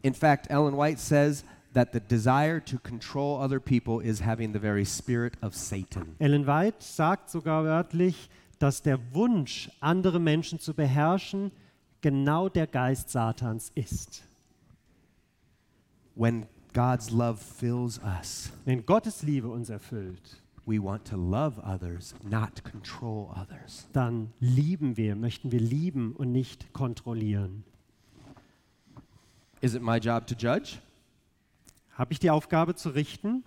In fact, Ellen White says that the desire to control other people is having the very spirit of Satan. Ellen White sagt sogar wörtlich, dass der Wunsch, andere Menschen zu beherrschen, genau der Geist Satans ist. When God's love fills us, Wenn Gottes Liebe uns erfüllt, we want to love others, not control others. dann möchten wir lieben und nicht kontrollieren. Is it my job to judge? Habe ich die Aufgabe zu richten?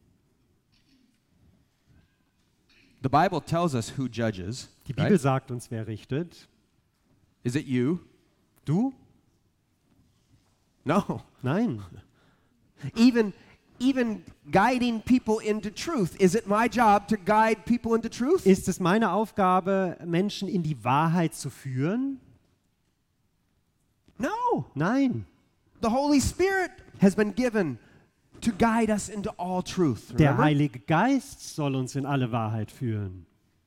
The Bible tells us who judges. Die Bibel Right? sagt uns, wer richtet. Is it you? Du? No. Nein. Even guiding people into truth. Is it my job to guide people into truth? Ist es meine Aufgabe, Menschen in die Wahrheit zu führen? No. Nein. The Holy Spirit has been given to guide us into all truth. Der Remember? Heilige Geist soll uns in alle Wahrheit führen.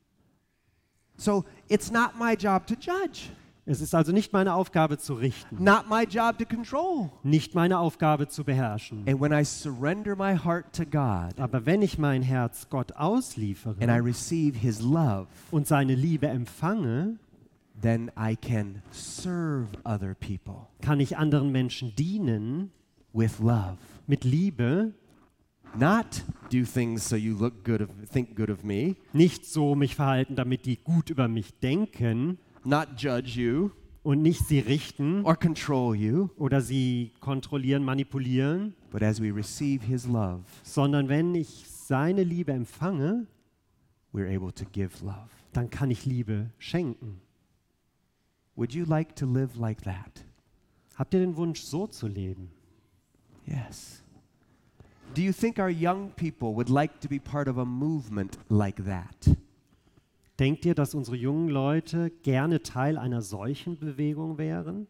So it's not my job to judge, Es ist also nicht meine Aufgabe zu richten, not my job to control. nicht meine Aufgabe zu beherrschen. And when I surrender my heart to God Aber wenn ich mein Herz Gott and I ausliefere receive His love, und seine Liebe empfange, then I can serve other people kann ich anderen Menschen dienen with love. mit Liebe, Not do things so you think good of me, nicht so mich verhalten, damit die gut über mich denken not judge you und nicht sie richten or control you, oder sie kontrollieren, manipulieren, but as we receive His love, sondern wenn ich seine Liebe empfange, we're able to give love. dann kann ich Liebe schenken. Would you like to live like that? Habt ihr den Wunsch, so zu leben? Yes. Do you think our young people would like to be part of a movement like that? Denkt ihr, dass unsere jungen Leute gerne Teil einer solchen Bewegung wären?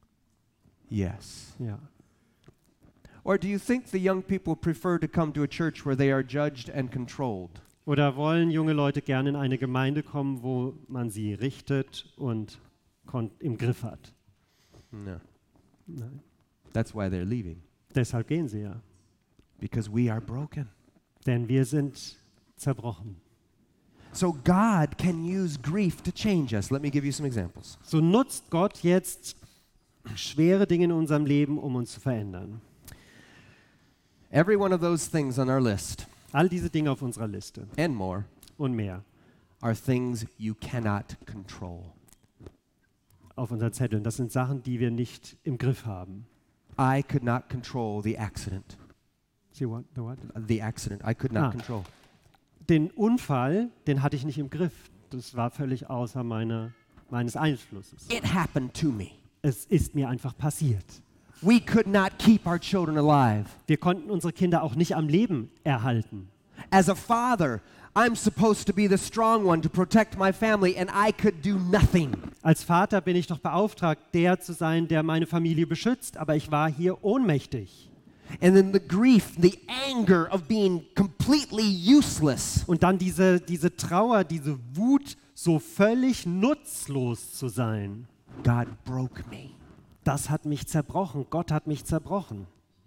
Yes. Ja. Or do you think the young people prefer to come to a church where they are judged and controlled? Oder wollen junge Leute gerne in eine Gemeinde kommen, wo man sie richtet und im Griff hat? No. Nein. That's why they're leaving. Deshalb gehen sie ja. Because we are broken. Denn wir sind zerbrochen. So God can use grief to change us. Let me give you some examples. So nutzt Gott jetzt schwere Dinge in unserem Leben, um uns zu verändern. Every one of those things on our list All diese Dinge auf unserer Liste and more und mehr are things you cannot control. auf unseren Zetteln, das sind Sachen, die wir nicht im Griff haben. I could not control the accident. See what? The what? The accident I could not Ah. control. Den Unfall, den hatte ich nicht im Griff. Das war völlig außer meines Einflusses. It happened to me. Es ist mir einfach passiert. We could not keep our children alive. Wir konnten unsere Kinder auch nicht am Leben erhalten. As a father, I'm supposed to be the strong one to protect my family, and I could do nothing. Als Vater bin ich doch beauftragt, der zu sein, der meine Familie beschützt, aber ich war hier ohnmächtig. And then the grief, the anger of being completely useless. Und dann diese Trauer, diese Wut, so völlig nutzlos zu sein. God broke me. Das hat mich zerbrochen. Gott hat mich zerbrochen.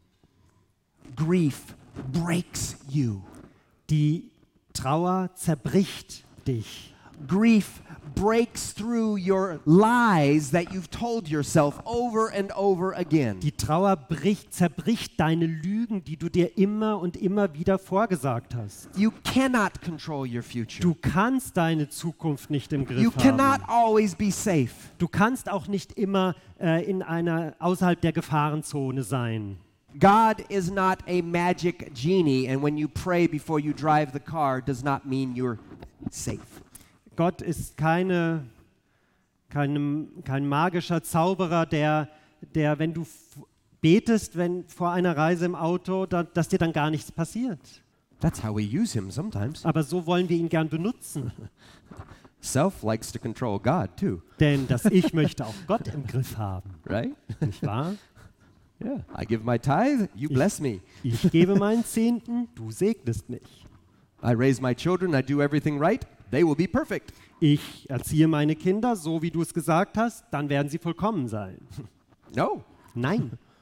Grief breaks you. Die Trauer zerbricht dich. Grief breaks through your lies that you've told yourself over and over again. Die Trauer zerbricht deine Lügen, die du dir immer und immer wieder vorgesagt hast. You cannot control your future. Du kannst deine Zukunft nicht im You Griff cannot haben. always be safe. Du kannst auch nicht immer außerhalb der Gefahrenzone sein. God is not a magic genie, and when you pray before you drive the car does not mean you're safe. Gott ist kein magischer Zauberer, der wenn du betest, vor einer Reise im Auto, dass dir dann gar nichts passiert. That's how we use him sometimes. Aber so wollen wir ihn gern benutzen. Self likes to control God too, Denn das Ich möchte auch Gott im Griff haben. right? Nicht wahr? Yeah. I give my tithe, you bless me. Ich gebe meinen Zehnten, du segnest mich. I raise my children, I do everything right, they will be perfect. Ich erziehe meine Kinder, so wie du es gesagt hast, dann werden sie vollkommen sein. No. Nein,